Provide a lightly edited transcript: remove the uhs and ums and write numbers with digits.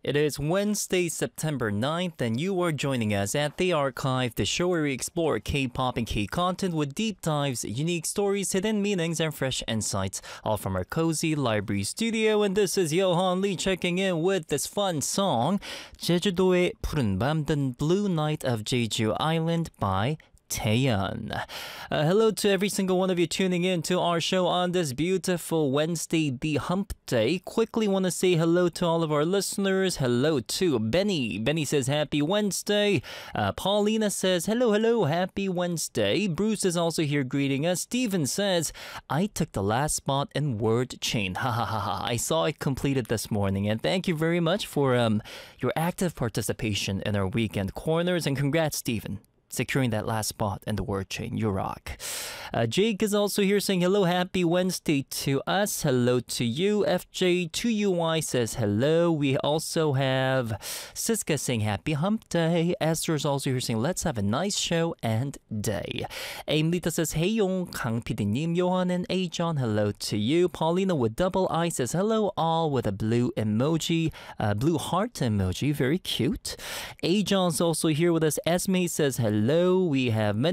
It is Wednesday, September 9th, and you are joining us at The Archive, the show where we explore K-pop and K-content with deep dives, unique stories, hidden meanings, and fresh insights, all from our cozy library studio. And this is Johan Lee checking in with this fun song, 제주도의 푸른 밤, The Blue Night of Jeju Island by Taeyeon. Hello to every single one of you tuning in to our show on this beautiful Wednesday, the hump day. Quickly want to say hello to all of our listeners. Hello to Benny. Benny says happy Wednesday. Paulina says hello, happy Wednesday. Bruce is also here greeting us. Steven says, I took the last spot in word chain. Ha ha ha ha. I saw it completed this morning, and thank you very much for your active participation in our weekend corners, and congrats, Steven, securing that last spot in the word chain. You rock. Jake is also here saying hello, happy Wednesday to us. Hello to you. FJ2UI says hello. We also have Siska saying happy hump day. Esther is also here saying let's have a nice show and day. Aimlita says hey Yong, Kang PD님, Johan and A John, hello to you. Paulina with double I says hello all with a blue emoji, blue heart emoji, very cute. A John's also here with us. Esme says hello. We have many